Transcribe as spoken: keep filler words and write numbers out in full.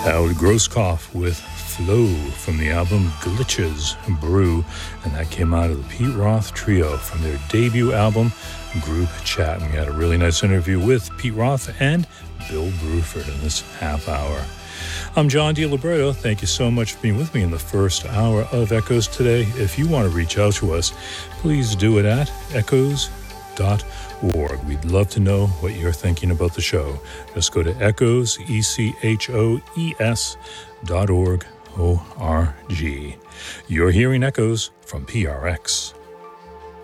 Howard Grosskopf with Flow from the album Glitches Brew, and that came out of the Pete Roth Trio from their debut album Group Chat. And we had a really nice interview with Pete Roth and Bill Bruford in this half hour. I'm John DiLiberto. Thank you so much for being with me in the first hour of Echoes today. If you want to reach out to us, please do it at echoes dot org. We'd love to know what you're thinking about the show. Just go to echoes, E C H O E S dot org, O R G. You're hearing Echoes from P R X.